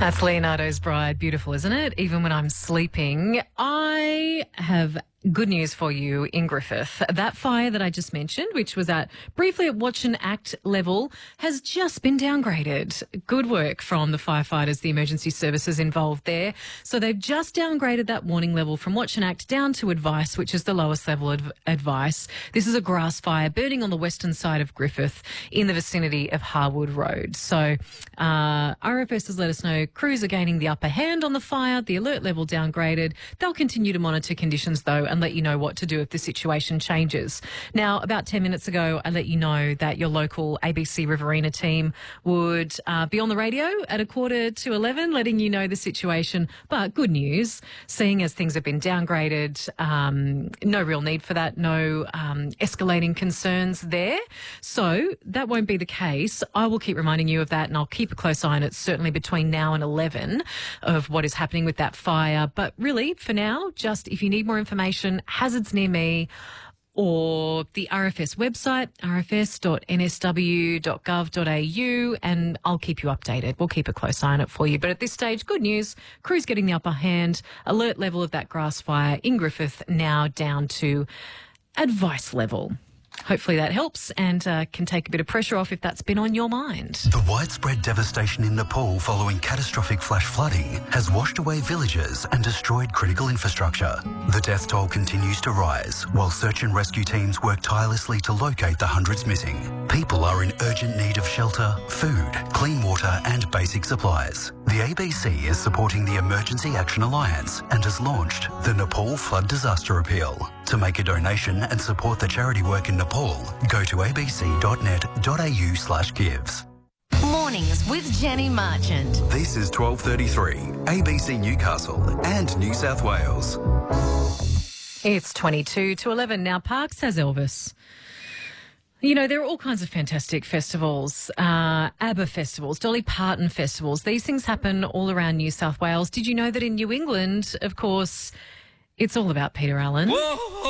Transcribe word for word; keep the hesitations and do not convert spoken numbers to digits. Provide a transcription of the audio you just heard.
That's Leonardo's Bride. Beautiful, isn't it? Even when I'm sleeping. I have good news for you in Griffith. That fire that I just mentioned, which was at briefly at Watch and Act level, has just been downgraded. Good work from the firefighters, the emergency services involved there. So they've just downgraded that warning level from Watch and Act down to advice, which is the lowest level of advice. This is a grass fire burning on the western side of Griffith in the vicinity of Harwood Road. So uh, R F S has let us know crews are gaining the upper hand on the fire, the alert level downgraded. They'll continue to monitor conditions though and let you know what to do if the situation changes. Now, about ten minutes ago, I let you know that your local A B C Riverina team would uh, be on the radio at a quarter to eleven, letting you know the situation. But good news, seeing as things have been downgraded, um, no real need for that, no um, escalating concerns there. So that won't be the case. I will keep reminding you of that and I'll keep a close eye on it, certainly between now and eleven, of what is happening with that fire. But really, for now, just if you need more information, hazards near me, or the R F S website, r f s dot n s w dot gov dot a u, and I'll keep you updated. We'll keep a close eye on it for you. But at this stage, good news, crews getting the upper hand. Alert level of that grass fire in Griffith now down to advice level. Hopefully that helps and uh, can take a bit of pressure off if that's been on your mind. The widespread devastation in Nepal following catastrophic flash flooding has washed away villages and destroyed critical infrastructure. The death toll continues to rise while search and rescue teams work tirelessly to locate the hundreds missing. People are in urgent need of shelter, food, clean water and basic supplies. The A B C is supporting the Emergency Action Alliance and has launched the Nepal Flood Disaster Appeal. To make a donation and support the charity work in Nepal, go to a b c dot net dot a u slash gives. Mornings with Jenny Marchant. This is twelve thirty-three, A B C Newcastle and New South Wales. It's twenty-two to eleven now. Parks has Elvis. You know, there are all kinds of fantastic festivals, uh, ABBA festivals, Dolly Parton festivals. These things happen all around New South Wales. Did you know that in New England, of course, it's all about Peter Allen? Whoa!